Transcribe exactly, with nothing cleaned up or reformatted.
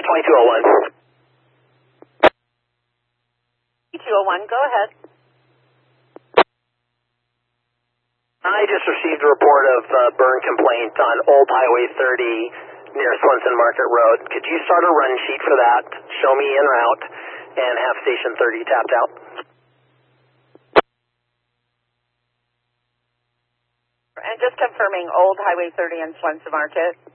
twenty-two oh one. two oh one, go ahead. I just received a report of uh, burn complaint on Old Highway thirty near Swenson Market Road. Could you start a run sheet for that, show me en route, and have Station thirty tapped out? And just confirming Old Highway thirty and Swenson Market.